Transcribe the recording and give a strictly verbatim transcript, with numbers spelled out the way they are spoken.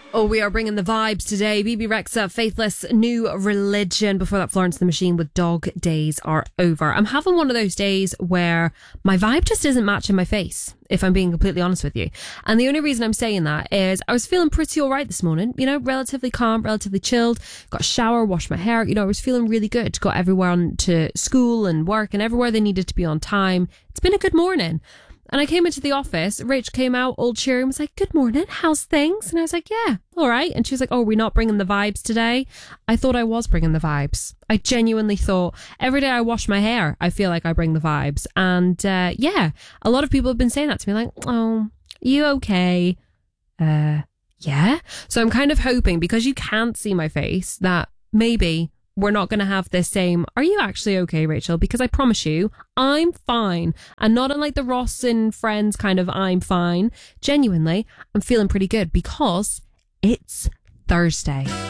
Oh, we are bringing the vibes today. B B Rexa, Faithless, New Religion. Before that, Florence and the Machine with Dog Days Are Over. I'm having one of those days where my vibe just isn't matching my face, if I'm being completely honest with you. And the only reason I'm saying that is I was feeling pretty all right this morning, you know, relatively calm, relatively chilled, got a shower, washed my hair, you know, I was feeling really good, got everyone to school and work and everywhere they needed to be on time. It's been a good morning. And I came into the office, Rach came out all cheery and was like, good morning, how's things? And I was like, yeah, all right. And she was like, oh, we're not bringing the vibes today. I thought I was bringing the vibes. I genuinely thought every day I wash my hair, I feel like I bring the vibes. And uh, yeah, a lot of people have been saying that to me like, oh, you okay? Uh, yeah. So I'm kind of hoping, because you can't see my face, that maybe we're not going to have this same, are you actually okay, Rachel? Because I promise you, I'm fine. And not unlike the Ross and Friends kind of I'm fine. Genuinely, I'm feeling pretty good because it's Thursday.